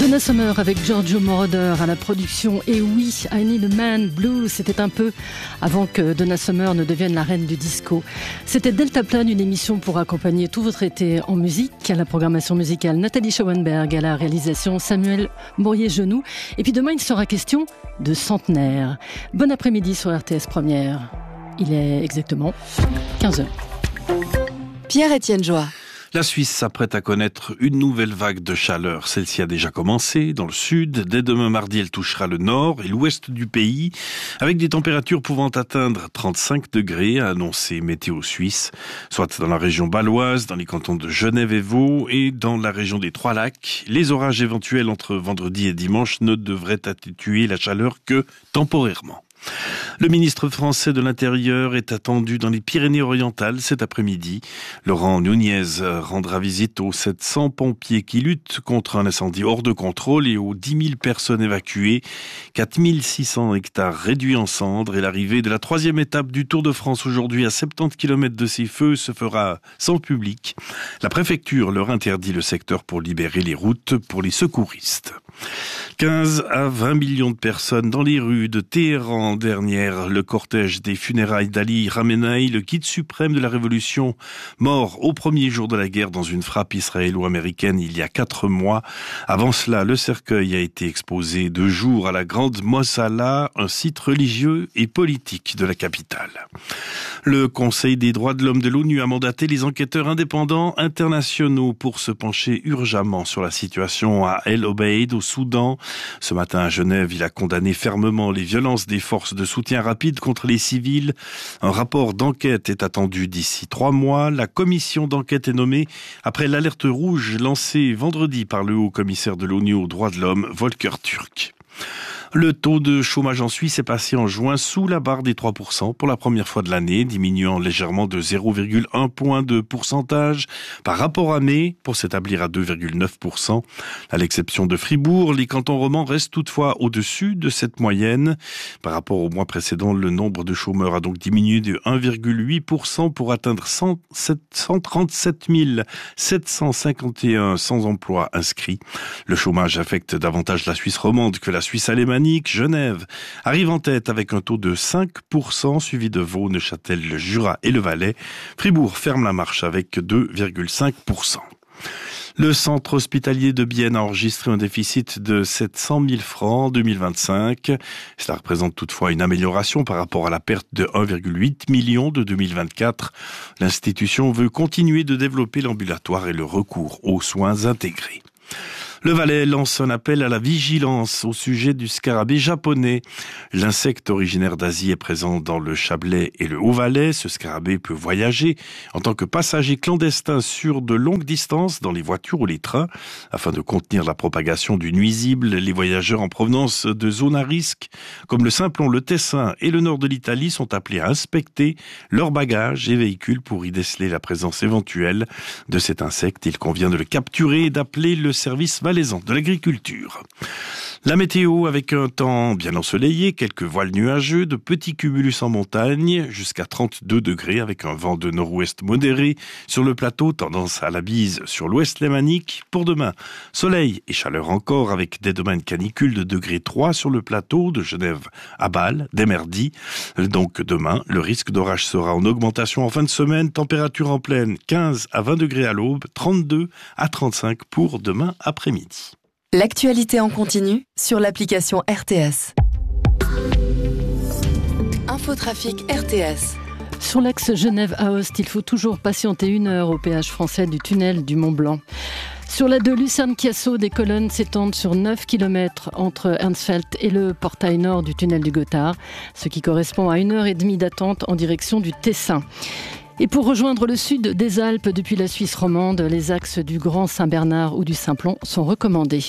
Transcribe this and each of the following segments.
Donna Summer avec Giorgio Moroder à la production. Et oui, I Need a Man Blues, c'était un peu avant que Donna Summer ne devienne la reine du disco. C'était Deltaplane, une émission pour accompagner tout votre été en musique. À la programmation musicale, Nathalie Schauenberg, à la réalisation, Samuel Bourrier-Genoux. Et puis demain, il sera question de centenaire. Bon après-midi sur RTS Première. Il est exactement 15h. Pierre-Étienne Joie. La Suisse s'apprête à connaître une nouvelle vague de chaleur. Celle-ci a déjà commencé dans le sud. Dès demain mardi, elle touchera le nord et l'ouest du pays, avec des températures pouvant atteindre 35 degrés, a annoncé Météo Suisse, soit dans la région bâloise, dans les cantons de Genève et Vaud et dans la région des Trois-Lacs. Les orages éventuels entre vendredi et dimanche ne devraient atténuer la chaleur que temporairement. Le ministre français de l'Intérieur est attendu dans les Pyrénées-Orientales cet après-midi. Laurent Nunez rendra visite aux 700 pompiers qui luttent contre un incendie hors de contrôle et aux 10 000 personnes évacuées. 4 600 hectares réduits en cendres et l'arrivée de la 3e étape du Tour de France aujourd'hui à 70 km de ces feux se fera sans public. La préfecture leur interdit le secteur pour libérer les routes pour les secouristes. 15 à 20 millions de personnes dans les rues de Téhéran dernière. Le cortège des funérailles d'Ali Khamenei, le guide suprême de la révolution, mort au premier jour de la guerre dans une frappe israélo-américaine il y a 4 mois. Avant cela, le cercueil a été exposé 2 jours à la Grande Mosala, un site religieux et politique de la capitale. Le Conseil des droits de l'homme de l'ONU a mandaté les enquêteurs indépendants internationaux pour se pencher urgemment sur la situation à El Obeid, au Soudan. Ce matin à Genève, il a condamné fermement les violences des forces de soutien rapide contre les civils. Un rapport d'enquête est attendu d'ici 3 mois. La commission d'enquête est nommée après l'alerte rouge lancée vendredi par le haut-commissaire de l'ONU aux droits de l'homme, Volker Turk. Le taux de chômage en Suisse est passé en juin sous la barre des 3% pour la première fois de l'année, diminuant légèrement de 0,1 point de pourcentage par rapport à mai pour s'établir à 2,9%. À l'exception de Fribourg, les cantons romans restent toutefois au-dessus de cette moyenne. Par rapport au mois précédent, le nombre de chômeurs a donc diminué de 1,8% pour atteindre 137 751 sans emploi inscrits. Le chômage affecte davantage la Suisse romande que la Suisse alémanique. Genève arrive en tête avec un taux de 5%, suivi de Vaud, Neuchâtel, le Jura et le Valais. Fribourg ferme la marche avec 2,5%. Le centre hospitalier de Bienne a enregistré un déficit de 700 000 francs en 2025. Cela représente toutefois une amélioration par rapport à la perte de 1,8 million de 2024. L'institution veut continuer de développer l'ambulatoire et le recours aux soins intégrés. Le Valais lance un appel à la vigilance au sujet du scarabée japonais. L'insecte originaire d'Asie est présent dans le Chablais et le Haut-Valais. Ce scarabée peut voyager en tant que passager clandestin sur de longues distances dans les voitures ou les trains. Afin de contenir la propagation du nuisible, les voyageurs en provenance de zones à risque, comme le Simplon, le Tessin et le nord de l'Italie, sont appelés à inspecter leurs bagages et véhicules pour y déceler la présence éventuelle de cet insecte. Il convient de le capturer et d'appeler le service valaisan de l'agriculture. La météo avec un temps bien ensoleillé, quelques voiles nuageux, de petits cumulus en montagne, jusqu'à 32 degrés avec un vent de nord-ouest modéré sur le plateau, tendance à la bise sur l'ouest lémanique. Pour demain, soleil et chaleur encore avec dès demain une canicule de degré 3 sur le plateau de Genève à Bâle, dès mardi. Donc demain, le risque d'orage sera en augmentation en fin de semaine, température en pleine 15 à 20 degrés à l'aube, 32 à 35 pour demain après-midi. L'actualité en continu sur l'application RTS. Infotrafic RTS. Sur l'axe Genève-Aoste, il faut toujours patienter 1 heure au péage français du tunnel du Mont-Blanc. Sur la de Lucerne-Chiasso, des colonnes s'étendent sur 9 km entre Ernstfeld et le portail nord du tunnel du Gothard, ce qui correspond à 1h30 d'attente en direction du Tessin. Et pour rejoindre le sud des Alpes depuis la Suisse romande, les axes du Grand Saint-Bernard ou du Simplon sont recommandés.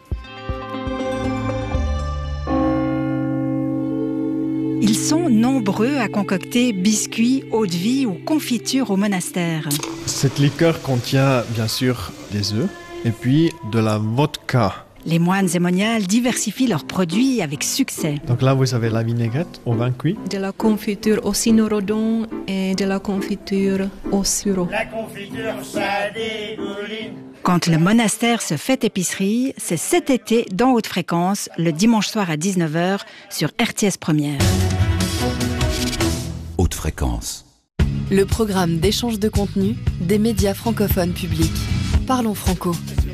Ils sont nombreux à concocter biscuits, eau-de-vie ou confitures au monastère. Cette liqueur contient bien sûr des œufs et puis de la vodka. Les moines et moniales diversifient leurs produits avec succès. Donc là, vous avez la vinaigrette au vin cuit. De la confiture au cynorhodon et de la confiture au sureau. La confiture, ça dégouline. Quand le monastère se fait épicerie, c'est cet été dans Haute Fréquence, le dimanche soir à 19h sur RTS Première. Haute Fréquence. Le programme d'échange de contenu des médias francophones publics. Parlons Franco.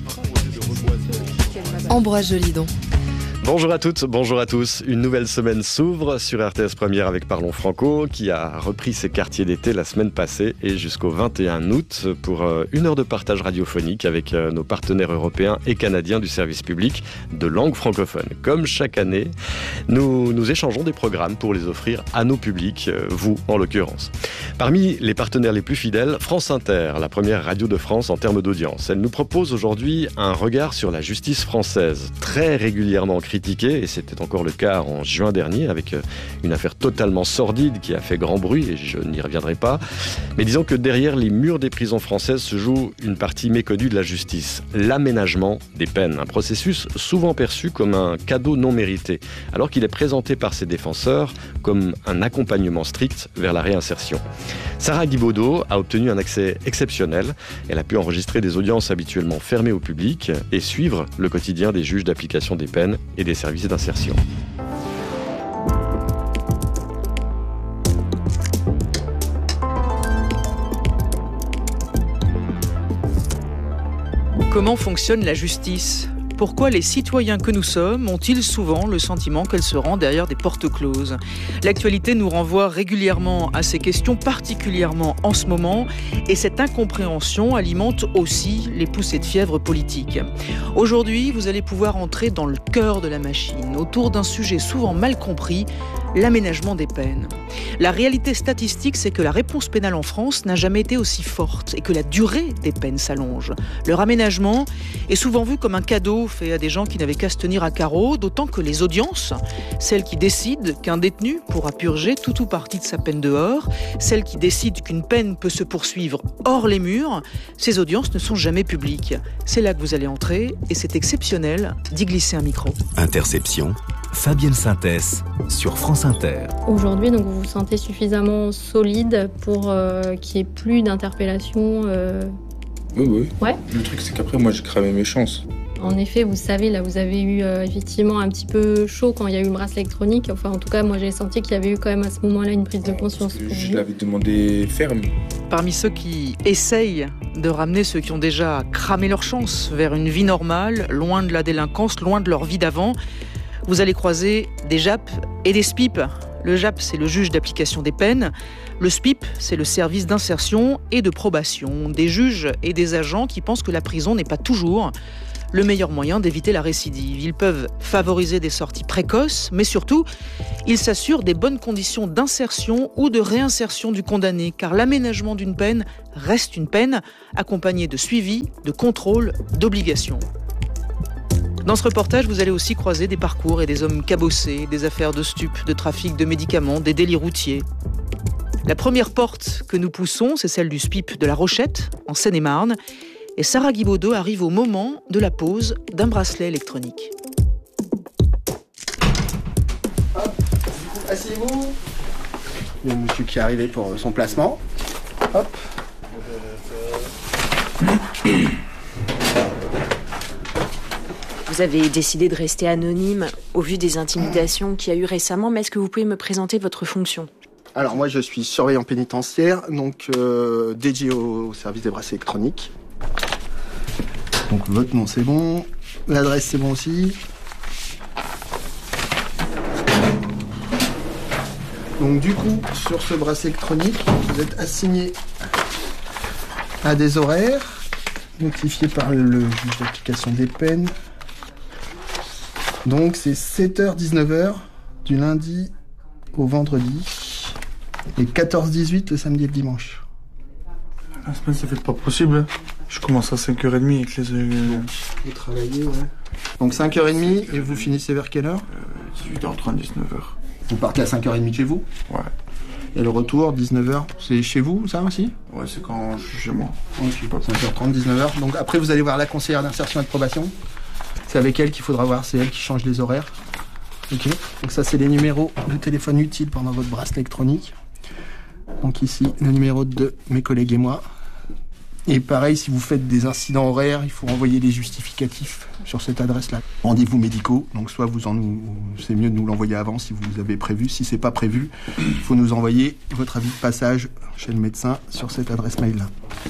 Ambroise Jolidon. Bonjour à toutes, bonjour à tous. Une nouvelle semaine s'ouvre sur RTS Première avec Parlons Franco qui a repris ses quartiers d'été la semaine passée et jusqu'au 21 août pour une heure de partage radiophonique avec nos partenaires européens et canadiens du service public de langue francophone. Comme chaque année, nous échangeons des programmes pour les offrir à nos publics, vous en l'occurrence. Parmi les partenaires les plus fidèles, France Inter, la première radio de France en termes d'audience. Elle nous propose aujourd'hui un regard sur la justice française, très régulièrement critiquée, et c'était encore le cas en juin dernier avec une affaire totalement sordide qui a fait grand bruit, et je n'y reviendrai pas. Mais disons que derrière les murs des prisons françaises se joue une partie méconnue de la justice, l'aménagement des peines, un processus souvent perçu comme un cadeau non mérité, alors qu'il est présenté par ses défenseurs comme un accompagnement strict vers la réinsertion. Sarah Guibaudot a obtenu un accès exceptionnel. Elle a pu enregistrer des audiences habituellement fermées au public et suivre le quotidien des juges d'application des peines et des services d'insertion. Comment fonctionne la justice ? Pourquoi les citoyens que nous sommes ont-ils souvent le sentiment qu'elle se rend derrière des portes closes ? L'actualité nous renvoie régulièrement à ces questions, particulièrement en ce moment, et cette incompréhension alimente aussi les poussées de fièvre politiques. Aujourd'hui, vous allez pouvoir entrer dans le cœur de la machine, autour d'un sujet souvent mal compris, l'aménagement des peines. La réalité statistique, c'est que la réponse pénale en France n'a jamais été aussi forte et que la durée des peines s'allonge. Leur aménagement est souvent vu comme un cadeau fait à des gens qui n'avaient qu'à se tenir à carreau, d'autant que les audiences, celles qui décident qu'un détenu pourra purger tout ou partie de sa peine dehors, celles qui décident qu'une peine peut se poursuivre hors les murs, ces audiences ne sont jamais publiques. C'est là que vous allez entrer et c'est exceptionnel d'y glisser un micro. Interception, Fabienne Synthès sur France Inter. Aujourd'hui, donc, vous vous sentez suffisamment solide pour qu'il n'y ait plus d'interpellation Oui. Ouais. Le truc, c'est qu'après, moi, j'ai cramé mes chances. En effet, vous savez, là, vous avez eu effectivement un petit peu chaud quand il y a eu le bracelet électronique. Enfin, en tout cas, moi, j'ai senti qu'il y avait eu quand même à ce moment-là une prise de conscience. Je l'avais demandé ferme. Parmi ceux qui essayent de ramener ceux qui ont déjà cramé leur chance vers une vie normale, loin de la délinquance, loin de leur vie d'avant, vous allez croiser des JAP et des SPIP. Le JAP, c'est le juge d'application des peines. Le SPIP, c'est le service d'insertion et de probation. Des juges et des agents qui pensent que la prison n'est pas toujours le meilleur moyen d'éviter la récidive. Ils peuvent favoriser des sorties précoces, mais surtout, ils s'assurent des bonnes conditions d'insertion ou de réinsertion du condamné, car l'aménagement d'une peine reste une peine, accompagnée de suivi, de contrôle, d'obligation. Dans ce reportage, vous allez aussi croiser des parcours et des hommes cabossés, des affaires de stupes, de trafic de médicaments, des délits routiers. La première porte que nous poussons, c'est celle du SPIP de La Rochette, en Seine-et-Marne. Et Sarah Guibaudot arrive au moment de la pose d'un bracelet électronique. Hop, asseyez-vous. Il y a un monsieur qui est arrivé pour son placement. Hop. Vous avez décidé de rester anonyme au vu des intimidations qu'il y a eu récemment, mais est-ce que vous pouvez me présenter votre fonction ? Alors moi je suis surveillant pénitentiaire, donc dédié au service des bracelets électroniques. Donc votre nom c'est bon, l'adresse c'est bon aussi. Donc du coup, sur ce bracelet électronique, vous êtes assigné à des horaires notifiés par le juge d'application des peines. Donc c'est 7h-19h du lundi au vendredi et 14-18 le samedi et le dimanche. La semaine ça fait pas possible. Je commence à 5h30 avec les... Vous travaillez, ouais. Donc 5h30 et vous finissez vers quelle heure 18h30, 19h. Vous partez à 5h30 de chez vous ? Ouais. Et le retour, 19h, c'est chez vous, ça aussi ? Ouais, c'est quand je suis chez moi. Ok, 5h30, 19h. Donc après, vous allez voir la conseillère d'insertion et de probation. C'est avec elle qu'il faudra voir, c'est elle qui change les horaires. Ok. Donc ça, c'est les numéros de téléphone utiles pendant votre bracelet électronique. Donc ici, le numéro de mes collègues et moi. Et pareil, si vous faites des incidents horaires, il faut envoyer les justificatifs sur cette adresse-là. Rendez-vous médicaux, donc soit c'est mieux de nous l'envoyer avant si vous avez prévu. Si c'est pas prévu, il faut nous envoyer votre avis de passage chez le médecin sur cette adresse mail-là.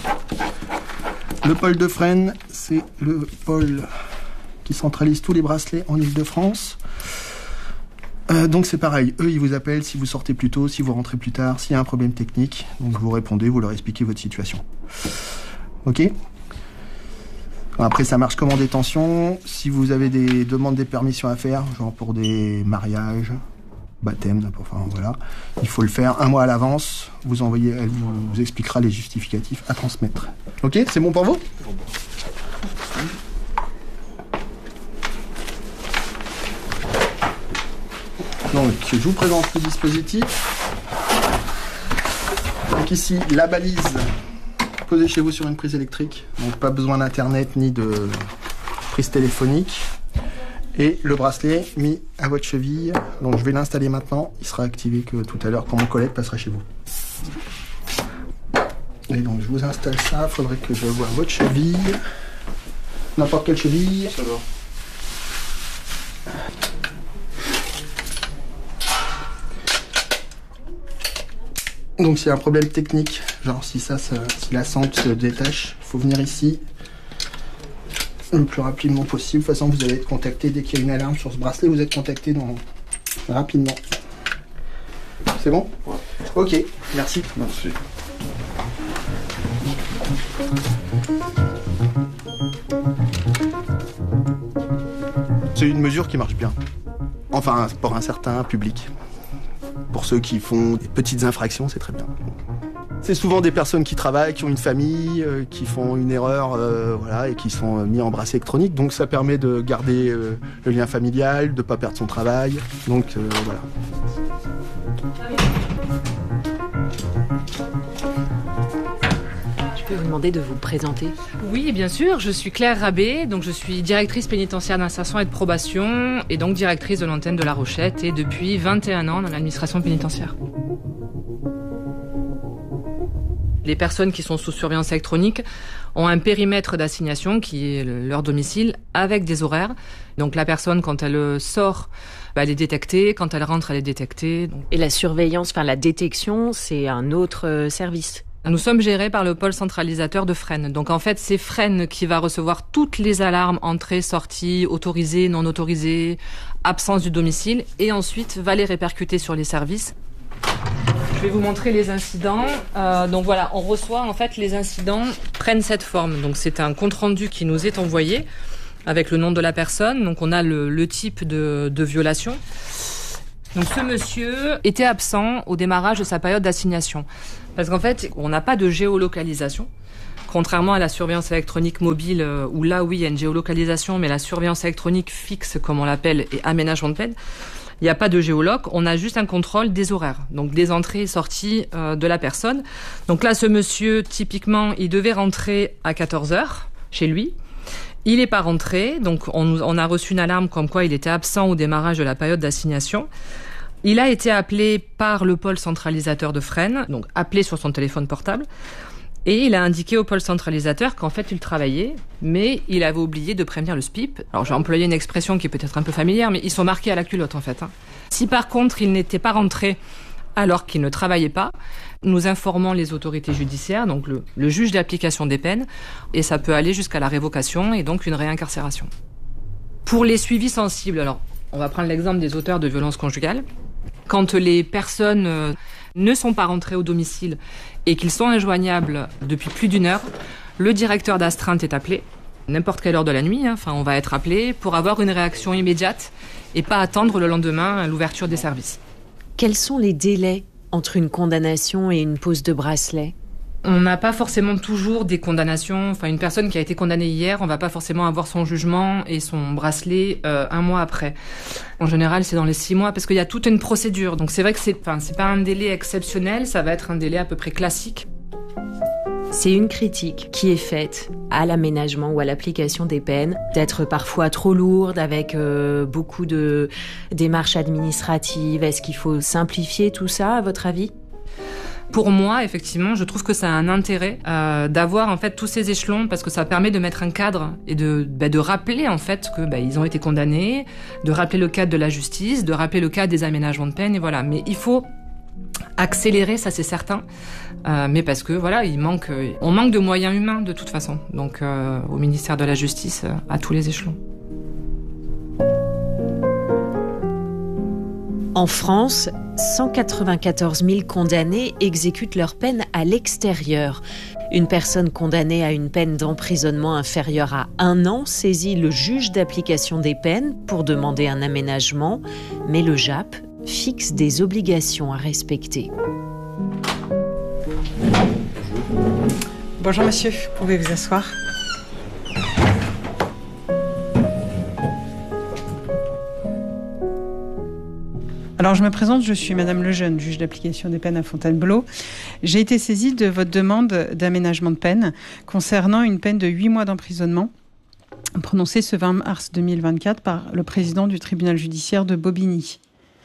Le pôle de Fresnes, c'est le pôle qui centralise tous les bracelets en Ile-de-France. Donc c'est pareil, eux ils vous appellent si vous sortez plus tôt, si vous rentrez plus tard, s'il y a un problème technique. Donc vous répondez, vous leur expliquez votre situation. Ok ? Après ça marche comme en détention. Si vous avez des demandes des permissions à faire, genre pour des mariages, baptême, enfin voilà, il faut le faire 1 mois à l'avance. Vous envoyez, elle vous expliquera les justificatifs à transmettre. Ok, c'est bon pour vous ? Donc, je vous présente le dispositif. Donc ici, la balise posée chez vous sur une prise électrique. Donc pas besoin d'internet ni de prise téléphonique. Et le bracelet mis à votre cheville. Donc je vais l'installer maintenant. Il sera activé que tout à l'heure quand mon collègue passera chez vous. Et donc je vous installe ça. Il faudrait que je voie votre cheville. N'importe quelle cheville. Ça va. Donc s'il y a un problème technique, genre si la sangle se détache, il faut venir ici le plus rapidement possible. De toute façon, vous allez être contacté dès qu'il y a une alarme sur ce bracelet, vous êtes contacté rapidement. C'est bon ? Ouais. Ok, merci. Merci. C'est une mesure qui marche bien. Enfin, pour un certain public. Pour ceux qui font des petites infractions, c'est très bien. C'est souvent des personnes qui travaillent, qui ont une famille, qui font une erreur, voilà, et qui sont mis en bracelet électronique. Donc ça permet de garder le lien familial, de ne pas perdre son travail. Donc voilà. Je peux vous demander de vous présenter ? Oui, bien sûr. Je suis Claire Rabé, donc je suis directrice pénitentiaire d'insertion et de probation et donc directrice de l'antenne de La Rochette et depuis 21 ans dans l'administration pénitentiaire. Les personnes qui sont sous surveillance électronique ont un périmètre d'assignation qui est leur domicile avec des horaires. Donc la personne, quand elle sort, elle est détectée. Quand elle rentre, elle est détectée. Et la surveillance, la détection, c'est un autre service ? Nous sommes gérés par le pôle centralisateur de Fresnes. Donc en fait, c'est Fresnes qui va recevoir toutes les alarmes, entrées, sorties, autorisées, non autorisées, absence du domicile, et ensuite va les répercuter sur les services. Je vais vous montrer les incidents. Donc voilà, on reçoit, en fait, les incidents prennent cette forme. Donc c'est un compte-rendu qui nous est envoyé avec le nom de la personne. Donc on a le type de violation. Donc ce monsieur était absent au démarrage de sa période d'assignation. Parce qu'en fait, on n'a pas de géolocalisation. Contrairement à la surveillance électronique mobile, où là, oui, il y a une géolocalisation, mais la surveillance électronique fixe, comme on l'appelle, et aménagement de peine, il n'y a pas de géoloc, on a juste un contrôle des horaires, donc des entrées et sorties de la personne. Donc là, ce monsieur, typiquement, il devait rentrer à 14h chez lui. Il n'est pas rentré, donc on a reçu une alarme comme quoi il était absent au démarrage de la période d'assignation. Il a été appelé par le pôle centralisateur de Fresnes, donc appelé sur son téléphone portable, et il a indiqué au pôle centralisateur qu'en fait il travaillait, mais il avait oublié de prévenir le SPIP. Alors j'ai employé une expression qui est peut-être un peu familière, mais ils sont marqués à la culotte en fait. Si par contre il n'était pas rentré alors qu'il ne travaillait pas, nous informons les autorités judiciaires, donc le juge d'application des peines, et ça peut aller jusqu'à la révocation et donc une réincarcération. Pour les suivis sensibles, alors on va prendre l'exemple des auteurs de violences conjugales. Quand les personnes ne sont pas rentrées au domicile et qu'ils sont injoignables depuis plus d'1 heure, le directeur d'astreinte est appelé, n'importe quelle heure de la nuit, on va être appelé pour avoir une réaction immédiate et pas attendre le lendemain l'ouverture des services. Quels sont les délais entre une condamnation et une pose de bracelet ? On n'a pas forcément toujours des condamnations. Une personne qui a été condamnée hier, on va pas forcément avoir son jugement et son bracelet 1 mois après. En général, c'est dans les 6 mois parce qu'il y a toute une procédure. Donc c'est vrai que c'est pas un délai exceptionnel, ça va être un délai à peu près classique. C'est une critique qui est faite à l'aménagement ou à l'application des peines, d'être parfois trop lourde avec beaucoup de démarches administratives. Est-ce qu'il faut simplifier tout ça, à votre avis ? Pour moi, effectivement, je trouve que ça a un intérêt d'avoir en fait tous ces échelons parce que ça permet de mettre un cadre et de rappeler en fait que ils ont été condamnés, de rappeler le cadre de la justice, de rappeler le cadre des aménagements de peine et voilà. Mais il faut accélérer, ça c'est certain, mais parce que voilà, on manque de moyens humains de toute façon. Donc au ministère de la Justice, à tous les échelons. En France, 194 000 condamnés exécutent leur peine à l'extérieur. Une personne condamnée à une peine d'emprisonnement inférieure à 1 an saisit le juge d'application des peines pour demander un aménagement, mais le JAP fixe des obligations à respecter. Bonjour monsieur, vous pouvez vous asseoir. Alors je me présente, je suis Madame Lejeune, juge d'application des peines à Fontainebleau. J'ai été saisie de votre demande d'aménagement de peine concernant une peine de 8 mois d'emprisonnement prononcée ce 20 mars 2024 par le président du tribunal judiciaire de Bobigny.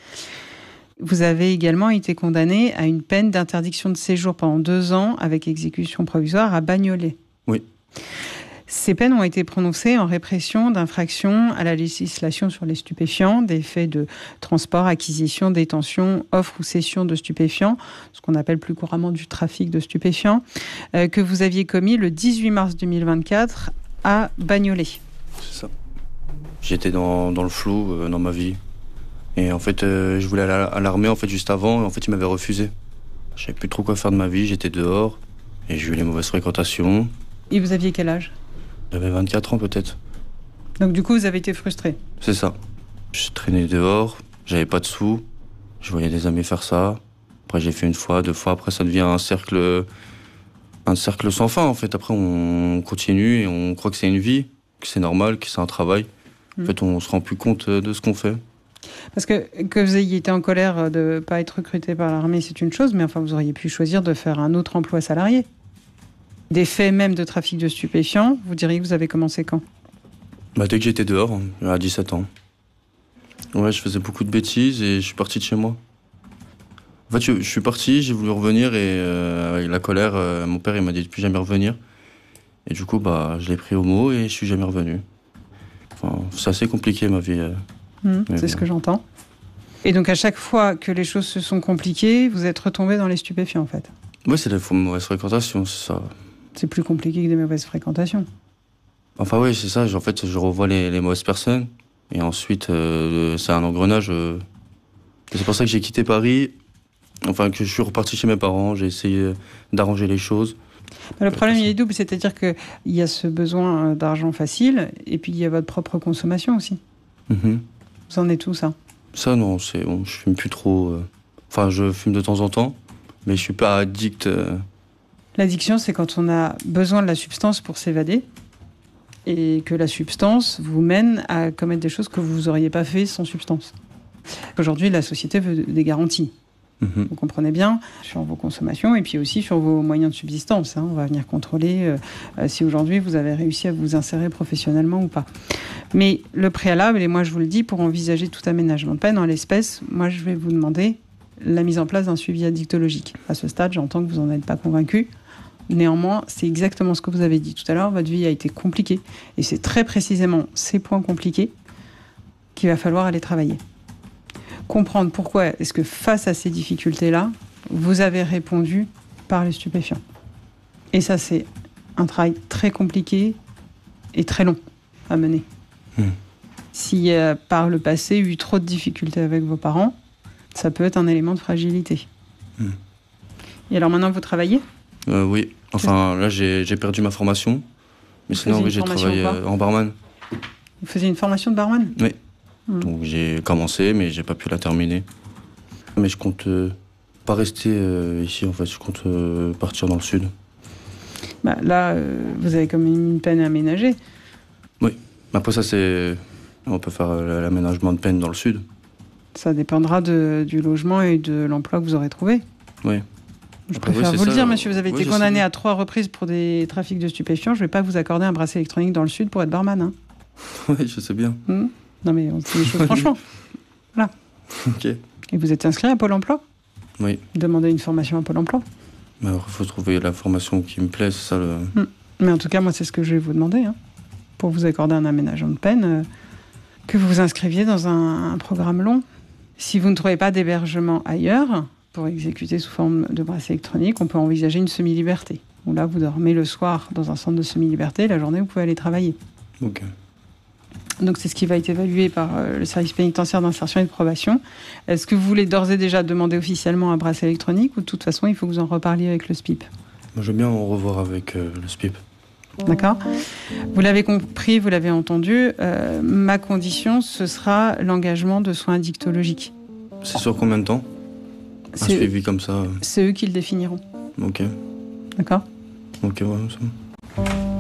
Vous avez également été condamné à une peine d'interdiction de séjour pendant 2 ans avec exécution provisoire à Bagnolet. Oui. Ces peines ont été prononcées en répression d'infractions à la législation sur les stupéfiants, des faits de transport, acquisition, détention, offre ou cession de stupéfiants, ce qu'on appelle plus couramment du trafic de stupéfiants, que vous aviez commis le 18 mars 2024 à Bagnolet. C'est ça. J'étais dans le flou dans ma vie. Et en fait, je voulais aller à l'armée en fait, juste avant, et en fait, ils m'avaient refusé. Je savais plus trop quoi faire de ma vie, j'étais dehors, et j'ai eu les mauvaises fréquentations. Et vous aviez quel âge ? J'avais 24 ans peut-être. Donc du coup, vous avez été frustré ? C'est ça. Je traînais dehors, j'avais pas de sous, je voyais des amis faire ça. Après, j'ai fait 1 fois, 2 fois, après ça devient un cercle sans fin en fait. Après, on continue et on croit que c'est une vie, que c'est normal, que c'est un travail. En fait, on se rend plus compte de ce qu'on fait. Parce que vous ayez été en colère de ne pas être recruté par l'armée, c'est une chose, mais enfin, vous auriez pu choisir de faire un autre emploi salarié. Des faits même de trafic de stupéfiants, vous diriez que vous avez commencé quand ? Dès que j'étais dehors, à 17 ans. Ouais, je faisais beaucoup de bêtises et je suis parti de chez moi. En fait, je suis parti, j'ai voulu revenir et avec la colère, mon père il m'a dit de plus jamais revenir. Et du coup, je l'ai pris au mot et je suis jamais revenu. Enfin, c'est assez compliqué ma vie. C'est ce que j'entends. Et donc à chaque fois que les choses se sont compliquées, vous êtes retombé dans les stupéfiants en fait ? Oui, c'est des mauvaises fréquentations, c'est ça. C'est plus compliqué que des mauvaises fréquentations. Enfin oui, c'est ça. En fait, je revois les mauvaises personnes. Et ensuite, c'est un engrenage. C'est pour ça que j'ai quitté Paris. Enfin, que je suis reparti chez mes parents. J'ai essayé d'arranger les choses. Le problème, il est double. C'est-à-dire qu'il y a ce besoin d'argent facile. Et puis, il y a votre propre consommation aussi. Mm-hmm. Vous en êtes où, ça ? Ça, non. Je fume plus trop. Enfin, je fume de temps en temps. Mais je suis pas addict. L'addiction, c'est quand on a besoin de la substance pour s'évader et que la substance vous mène à commettre des choses que vous n'auriez pas fait sans substance. Aujourd'hui, la société veut des garanties. Vous comprenez bien, sur vos consommations et puis aussi sur vos moyens de subsistance. On va venir contrôler si aujourd'hui vous avez réussi à vous insérer professionnellement ou pas. Mais le préalable, et moi je vous le dis, pour envisager tout aménagement de peine en l'espèce, moi je vais vous demander la mise en place d'un suivi addictologique. À ce stade, j'entends que vous n'en êtes pas convaincu. Néanmoins, c'est exactement ce que vous avez dit tout à l'heure. Votre vie a été compliquée. Et c'est très précisément ces points compliqués qu'il va falloir aller travailler. Comprendre pourquoi est-ce que face à ces difficultés-là, vous avez répondu par les stupéfiants. Et ça, c'est un travail très compliqué et très long à mener. S'il y a par le passé eu trop de difficultés avec vos parents, ça peut être un élément de fragilité. Et alors maintenant, vous travaillez ? Oui. Enfin, là, j'ai perdu ma formation. Mais sinon, oui, j'ai travaillé en barman. Vous faisiez une formation de barman ? Oui. Donc, j'ai commencé, mais j'ai pas pu la terminer. Mais je compte pas rester ici, en fait. Je compte partir dans le sud. Là, vous avez quand même une peine à aménager. Oui. Après, ça, c'est... On peut faire l'aménagement de peine dans le sud. Ça dépendra du logement et de l'emploi que vous aurez trouvé. Oui. Je préfère vous le dire, monsieur, vous avez été condamné à 3 reprises pour des trafics de stupéfiants. Je ne vais pas vous accorder un bracelet électronique dans le sud pour être barman. Oui, je sais bien. Non, mais on fait les choses franchement. Voilà. Ok. Et vous êtes inscrit à Pôle emploi ? Oui. Demander une formation à Pôle emploi. Mais alors, il faut trouver la formation qui me plaît, c'est ça le... Mais en tout cas, moi, c'est ce que je vais vous demander. Pour vous accorder un aménagement de peine, que vous vous inscriviez dans un programme long. Si vous ne trouvez pas d'hébergement ailleurs, pour exécuter sous forme de bracelet électronique, on peut envisager une semi-liberté. Où là, vous dormez le soir dans un centre de semi-liberté, la journée, vous pouvez aller travailler. Ok. Donc, c'est ce qui va être évalué par le service pénitentiaire d'insertion et de probation. Est-ce que vous voulez d'ores et déjà demander officiellement un bracelet électronique ou de toute façon, il faut que vous en reparliez avec le SPIP? Moi, je veux bien en revoir avec le SPIP. D'accord. Vous l'avez compris, vous l'avez entendu. Ma condition, ce sera l'engagement de soins addictologiques. C'est sur combien de temps? Un suivi comme ça C'est eux qui le définiront. Ok. D'accord. Ok, ouais, ça...